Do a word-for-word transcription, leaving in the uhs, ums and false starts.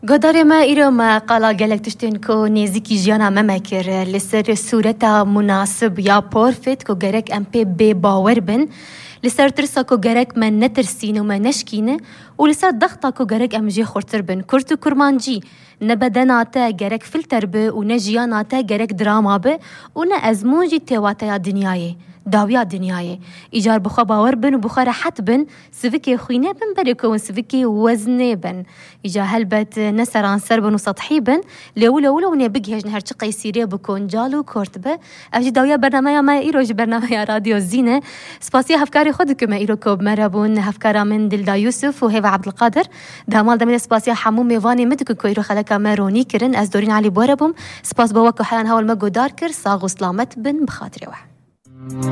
قدر ما إيرو ما قال جالك تشتين كو نيزيكي جيانا ما مكر لسر صورتا مناسب يا بورفيت كو جارك أم بي بي باور بن لسر ترسا كو جارك ما نترسين وما نشكينه ولسر ضغطا كو جارك أم جي خورتر بن كورتو كرمانجي نبدناتا جارك فلتر به ونجياناتا جارك دراما به ون أزمونجي تواتا دنياي داویا دنیای ایجار بخوا باور بن و بخوا راحت بن سفکی خوینه بن برکون سفکی وزنه بن ایجا هلبت نسران سر بن و سطحی بن لو لو لو نبگه هجن هرچی قیسیری بکن جالو کرد به افجی داویا برنامه ما ایروج برنامه رادیو زینه سپاسی هفکاری خود که ما ایرو کوب مربون هفکارا من دلدا یوسف و هیوا عبدالقادر دامال دمیر سپاسی حموم میوانی مدک که ایرو خلک مرونی کرن از دورین علی بوربم سپاس بوک حیان هول مگودار کر ساغ و سلامت بن بخاطر واحد